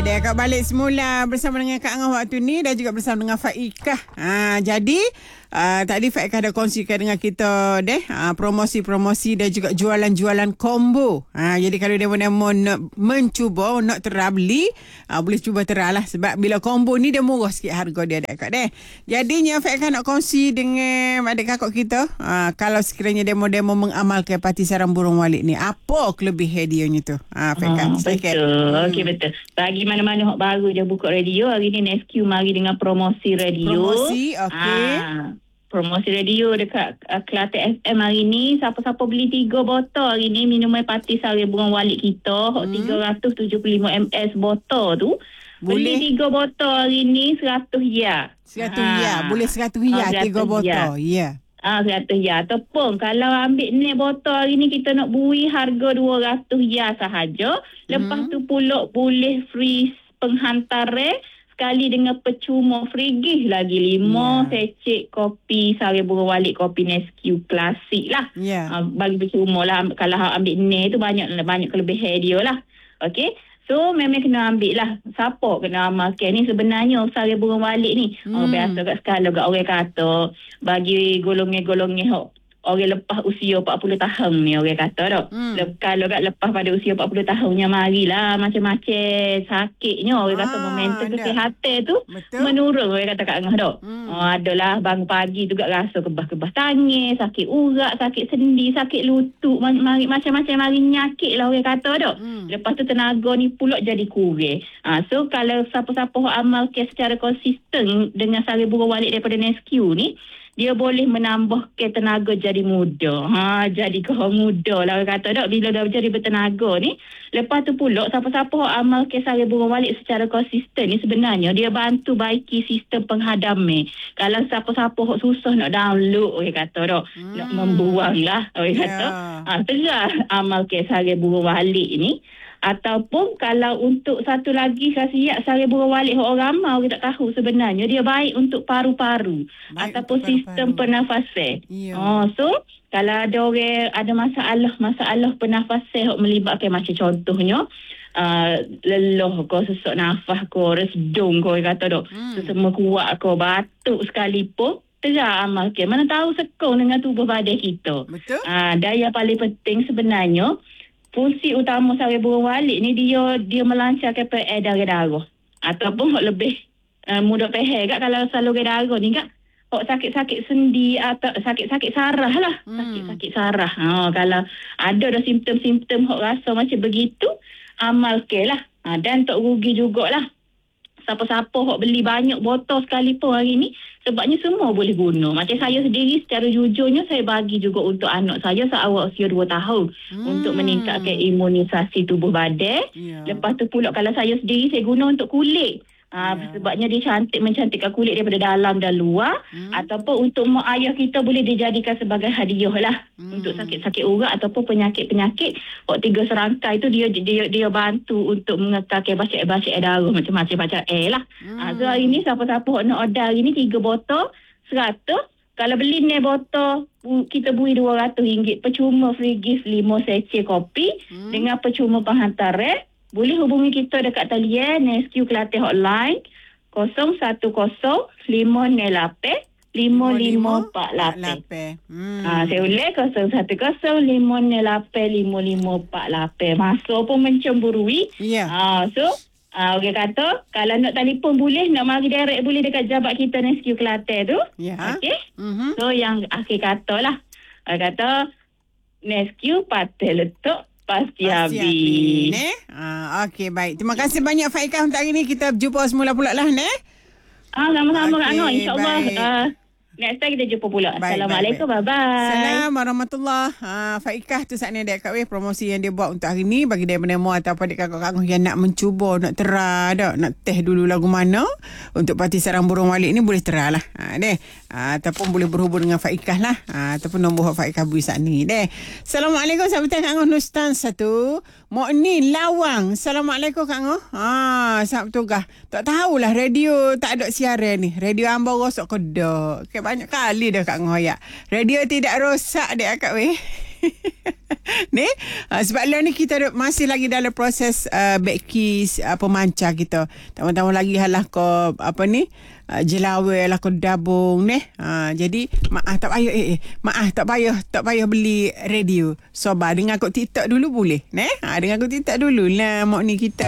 Dia akan balik semula bersama dengan Kak Angah waktu ni dan juga bersama dengan Faikah. Jadi tadi Faikah dah kongsikan dengan kita promosi-promosi dan juga jualan-jualan combo. Jadi kalau demo-demo nak mencuba, nak beli, boleh cuba lah. Sebab bila combo ni dia murah sikit harga dia dekat deh. Jadinya Faikah nak kongsi dengan adik kakak kita, kalau sekiranya demo-demo mengamalkan parti sarang burung walit ni, apa kelebihan hadiahnya tu? Faikah sedikit. Betul. Okey, betul. Bagi mana-mana hok baru je buka radio, hari ni NSQ mari dengan promosi radio. Promosi, okey. Promosi radio dekat Kelantan FM hari ni. Siapa-siapa beli 3 botol hari ni minuman parti sarang burung walit kita, hok 375 ml botol tu. Boleh. Beli 3 botol hari ni 100 ya. 100 ya. Boleh 100 ya 3 botol. Ya. 100 ya. Ataupun kalau ambil ni botol hari ni kita nak bui harga 200 ya sahaja. Lepas tu pula boleh free penghantar sekali dengan percuma free gift lagi 5 secik kopi sarang burung walit kopi NSQ klasik lah. Bagi percuma lah. Kalau ambil ni tu banyak kelebihan dia lah. Okey. So memang kena ambil lah. Siapa kena amalkan ni sebenarnya sarang burung walit ni. Biasa kat skala kat orang kata bagi golongan-golongan orang lepas usia 40 tahun ni orang kata tak. Kalau kat lepas pada usia 40 tahunnya marilah macam-macam sakitnya orang kata momentum kesihatan tu menurun orang kata kat Angah tak. Adalah bangun pagi juga rasa kebas-kebas tangan, sakit urat, sakit sendi, sakit lutut, macam-macam mari nyakit lah orang kata tak. Lepas tu tenaga ni pula jadi kurang. So kalau siapa-siapa amalkan secara konsisten dengan sarang burung walit daripada NSQ ni, dia boleh menambahkan tenaga jadi muda. Jadi kau muda lah orang kata tak. Bila dah jadi bertenaga ni. Lepas tu pula siapa-siapa amalkan sarang burung walit secara konsisten ni sebenarnya dia bantu baiki sistem penghadaman. Kalau siapa-siapa susah nak download orang kata tak. Nak membuang lah orang kata. Terus amalkan sarang burung walit ni. Ataupun kalau untuk satu lagi khasiat sarang burung walit orang ramai orang tak tahu sebenarnya dia baik untuk paru-paru ataupun sistem pernafasan. So kalau ada orang ada masalah pernafasan melibatkan macam contohnya lelah ko, sesak nafas ko, resdung ko kata dok. Semua kuat ko, batuk sekalipun terang amalkan. Mana tahu sekong dengan tubuh badan kita. Betul. Daya paling penting sebenarnya fungsi utama sarang burung walit ni dia melancarkan peredaran darah. Ataupun lebih mudah faham kat kalau saluran darah ni kat sakit-sakit sendi atau sakit-sakit saraf lah. Sakit-sakit saraf. Kalau ada dah simptom-simptom rasa macam begitu, amalkan lah. Dan tak rugi jugalah. Siapa-siapa beli banyak botol sekalipun hari ni, sebabnya semua boleh guna. Macam saya sendiri secara jujurnya saya bagi juga untuk anak saya seawal usia 2 tahun untuk meningkatkan imunisasi tubuh badan. Lepas tu pula kalau saya sendiri saya guna untuk kulit. Sebabnya dia mencantikkan kulit daripada dalam dan luar. Ataupun untuk mak ayah kita boleh dijadikan sebagai hadiah lah. Untuk sakit-sakit urat ataupun penyakit-penyakit. 3 serangkai tu dia bantu untuk mengekalkan bacaan darah macam-macam macam lah. So hari ni siapa-siapa nak order hari ni 3 botol 100. Kalau beli ni botol kita beri RM200 percuma free gift 5 secik kopi dengan percuma penghantaran. Boleh hubungi kita dekat talian NSQ Kelantan Hotline 010-508-5548. Saya ulang 010-508-5548. Masa pun mencemburui. So orang kata kalau nak telefon boleh, nak mari direct boleh dekat jabat kita NSQ Kelantan tu. Okey. So yang akhir kata lah, orang kata NSQ patut letak Pasti habis. Okey, baik. Terima kasih banyak Faikah untuk hari ni. Kita jumpa semula pula lah, sama-sama Kak Angah. InsyaAllah next time kita jumpa pula. Assalamualaikum. Bye-bye. Assalamualaikum warahmatullahi. Faikah tu saat ni adik Kak Weh, promosi yang dia buat untuk hari ni bagi demo atau adik kakak Angah yang nak mencuba, nak nak test dulu lagu mana untuk parti sarang burung walit ni, boleh lah. Ataupun boleh berhubung dengan Faikah lah. Ataupun nombor Faikah bui saat ni. Assalamualaikum sahabat Kak Angah Nustan 1. Mak ni Lawang. Assalamualaikum Kak Angah. Sahabat Tugah. Tak tahulah radio tak ada siaran ni. Radio hamba rosak ke dak. Banyak kali dah Kak Angah ya. Radio tidak rosak dek Kak Weh. Ni sebab lah ni kita masih lagi dalam proses backkis pemancar kita. Tambah-tambah lagi halah ko jelawar lah ko dabung ni. Jadi maaf tak payah maaf tak payah beli radio. Sobat dengar kok TikTok dulu boleh. Dengar kok TikTok dulu lah mak ni kita.